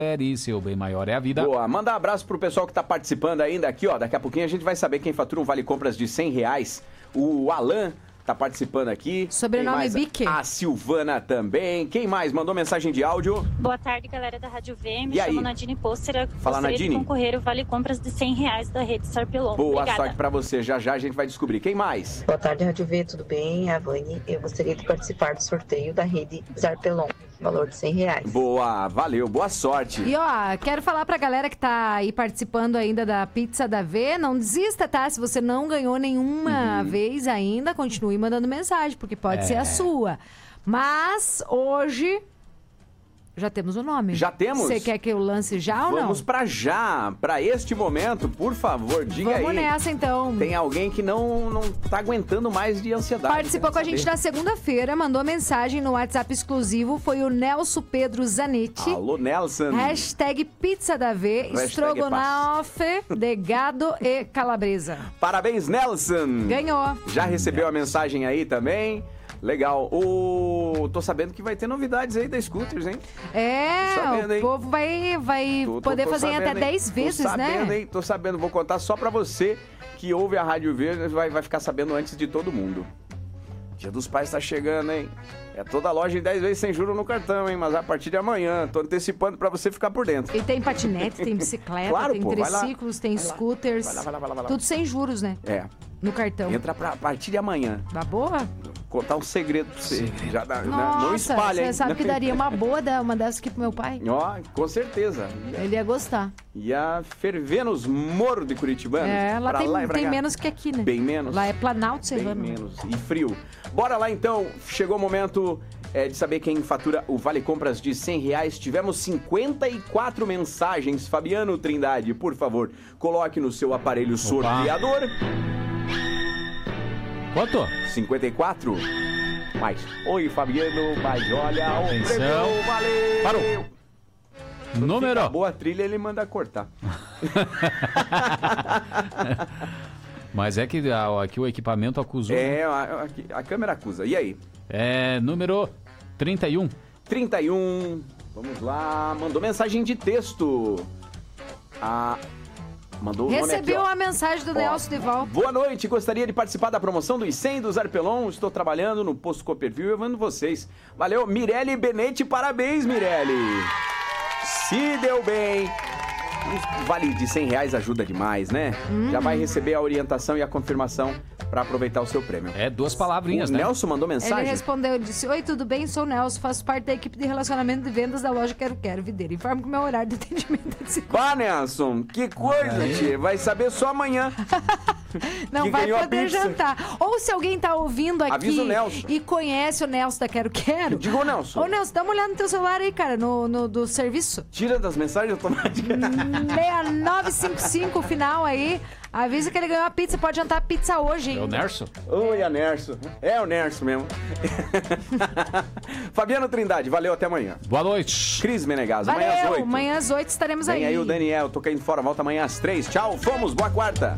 E seu bem maior é a vida. Boa, manda um abraço pro pessoal que tá participando ainda aqui, ó. Daqui a pouquinho a gente vai saber quem fatura um vale compras de R$100. O Alan tá participando aqui. Sobrenome Bique. A Silvana também. Quem mais mandou mensagem de áudio? Boa tarde, galera da Rádio V. Me E chamo aí? Nadine Póstera. Fala, Gostaria Nadine. de concorrer o vale compras de R$100 da rede Sarpelon. Boa Obrigada. sorte pra você. Já já a gente vai descobrir. Quem mais? Boa tarde, Rádio V, tudo bem? É a Vani. Eu gostaria de participar do sorteio da rede Zarpelon, valor de R$100. Boa, valeu, boa sorte. E ó, quero falar pra galera que tá aí participando ainda da Pizza da V, não desista, tá? Se você não ganhou nenhuma vez ainda, continue mandando mensagem, porque pode ser a sua. Mas hoje já temos o nome. Já temos? Você quer que eu lance já ou não? Vamos pra já, pra este momento, por favor, diga aí. Vamos nessa então. Tem alguém que não tá aguentando mais de ansiedade. Participou com a gente saber. na segunda-feira, mandou mensagem no WhatsApp exclusivo, foi o Nelson Pedro Zanetti. Alô, Nelson. Hashtag Pizza da V, Hashtag estrogonofe de gado e calabresa. Parabéns, Nelson. Ganhou. Já recebeu a mensagem aí também? Legal. Tô sabendo que vai ter novidades aí da Scooters, hein? É, Tô sabendo, o hein? povo vai poder fazer em até sabendo, hein? 10 vezes, tô sabendo, né? Hein? Tô sabendo, vou contar só pra você que ouve a Rádio Verde, vai ficar sabendo antes de todo mundo. Dia dos Pais tá chegando, hein? É toda loja em 10 vezes sem juros no cartão, hein? Mas a partir de amanhã, tô antecipando pra você ficar por dentro. E tem patinete, tem bicicleta, Claro, tem pô, vai lá. triciclos, tem scooters. Vai lá. Tudo sem juros, né? É, No cartão. entra a partir de amanhã. Tá boa? Contar um segredo pra você. Já dá, Nossa, não espalha, você hein? sabe que daria uma boa uma dessas aqui pro meu pai? Ó, com certeza. Ele ia gostar. Ia ferver nos morros de Curitibanos. É, lá pra tem, e pra tem cá. menos que aqui, né? Bem menos. Lá é Planalto Bem Serrano. menos. E frio. Bora lá então. Chegou o momento de saber quem fatura o Vale Compras de R$100. Tivemos 54 mensagens. Fabiano Trindade, por favor, coloque no seu aparelho sorteador. Quanto? 54. Mais. Oi, Fabiano, mas olha o Atenção. prêmio, valeu! Parou. Número. Fica boa a trilha, ele manda cortar. Mas é que aqui o equipamento acusou. É, a câmera acusa. E aí? É número 31. 31. Vamos lá. Mandou mensagem de texto. Mandou o nome aqui, Recebeu ó. a mensagem do Ó, Nelson de volta. Boa noite, gostaria de participar da promoção dos 100 do Zarpelon. Estou trabalhando no posto Copperville e vendo vocês. Valeu, Mirelle Benetti, parabéns, Mirelle. Se deu bem. Um vale de R$100 ajuda demais, né? Já vai receber a orientação e a confirmação para aproveitar o seu prêmio. É 2 palavrinhas, O né? Nelson mandou mensagem. Ele respondeu, ele disse: Oi, tudo bem? Sou o Nelson, faço parte da equipe de relacionamento de vendas da loja Quero Videira. Informo que meu horário de atendimento é de segunda. Bah, Nelson, que coisa, tia. Vai saber só amanhã. Não Que vai ganhou a poder pizza. jantar. Ou se alguém tá ouvindo aqui Avisa o Nelson. e conhece o Nelson da Quero. Diga o Nelson. Ô, Nelson, dá uma olhada no teu celular aí, cara, no do serviço. Tira das mensagens automáticas. 6955 o final aí. Avisa que ele ganhou a pizza, pode jantar a pizza hoje, hein? É o Nerso? Oi, a Nerso. É o Nerso mesmo. Fabiano Trindade, valeu, até amanhã. Boa noite. Cris Menegas, amanhã às Valeu, 8. amanhã às 8 estaremos Vem aí o aí. Daniel, tô caindo fora, volta amanhã às 3. Tchau, fomos, boa quarta.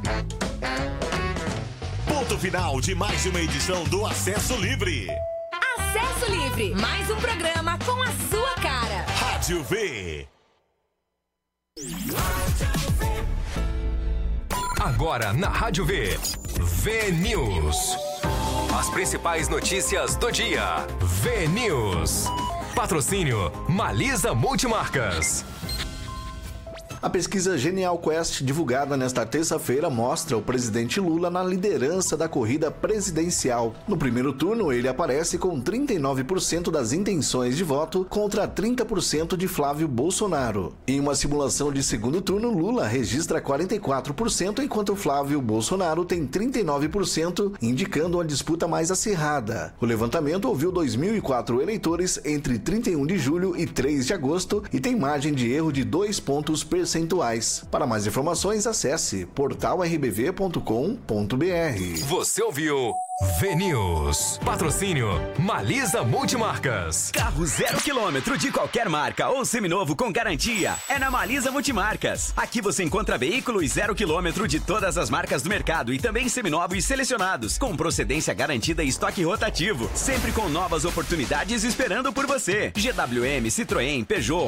Ponto final de mais uma edição do Acesso Livre. Acesso Livre, mais um programa com a sua cara. Rádio V. Agora na Rádio V. V-News. As principais notícias do dia. V-News. Patrocínio Malisa Multimarcas. A pesquisa Genial Quest, divulgada nesta terça-feira, mostra o presidente Lula na liderança da corrida presidencial. No primeiro turno, ele aparece com 39% das intenções de voto contra 30% de Flávio Bolsonaro. Em uma simulação de segundo turno, Lula registra 44%, enquanto Flávio Bolsonaro tem 39%, indicando uma disputa mais acirrada. O levantamento ouviu 2.004 eleitores entre 31 de julho e 3 de agosto e tem margem de erro de 2 pontos percentuais. Para mais informações, acesse portalrbv.com.br. Você ouviu V-News. Patrocínio Malisa Multimarcas. Carro 0 km de qualquer marca ou seminovo com garantia é na Malisa Multimarcas. Aqui você encontra veículos 0 km de todas as marcas do mercado e também seminovos selecionados, com procedência garantida e estoque rotativo, sempre com novas oportunidades esperando por você. GWM, Citroën, Peugeot,